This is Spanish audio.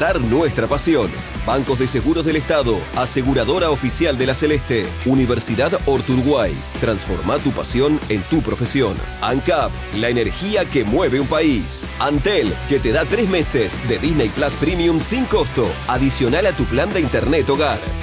rescatar nuestra pasión. Bancos de Seguros del Estado, aseguradora oficial de la Celeste, Universidad Orturuguay. Transforma tu pasión en tu profesión. ANCAP, la energía que mueve un país. Antel, que te da 3 meses de Disney Plus Premium sin costo, adicional a tu plan de internet hogar.